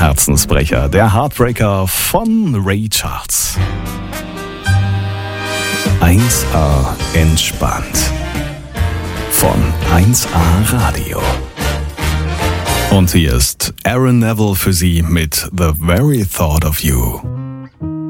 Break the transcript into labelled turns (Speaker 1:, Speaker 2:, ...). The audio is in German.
Speaker 1: Herzensbrecher, der Heartbreaker von Ray Charles. 1A entspannt von 1A Radio. Und hier ist Aaron Neville für Sie mit The Very Thought of You.